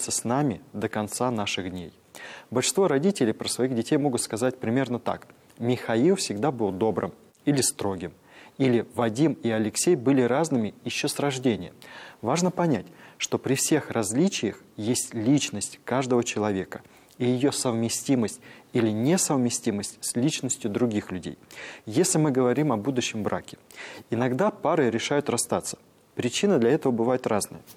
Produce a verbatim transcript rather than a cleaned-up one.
останется с нами до конца наших дней. Большинство родителей про своих детей могут сказать примерно так. Михаил всегда был добрым или строгим. Или Вадим и Алексей были разными еще с рождения. Важно понять, что при всех различиях есть личность каждого человека и ее совместимость или несовместимость с личностью других людей. Если мы говорим о будущем браке, иногда пары решают расстаться. Причины для этого бывают разные.